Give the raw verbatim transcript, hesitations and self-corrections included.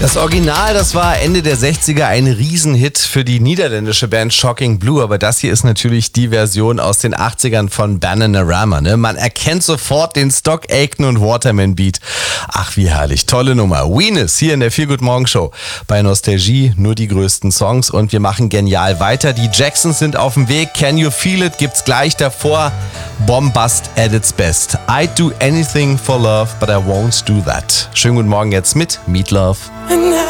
Das Original, das war Ende der sechziger ein Riesenhit für die niederländische Band Shocking Blue, aber das hier ist natürlich die Version aus den achtzigern von Bananarama. Ne? Man erkennt sofort den Stock Aitken und Waterman Beat. Ach, wie herrlich, tolle Nummer. Weenus hier in der Feel Good Morgen Show. Bei Nostalgie nur die größten Songs und wir machen genial weiter. Die Jacksons sind auf dem Weg. Can You Feel It gibt's gleich davor. Bombast at its best. I'd do anything for love, but I won't do that. Schönen guten Morgen jetzt mit Meat Love.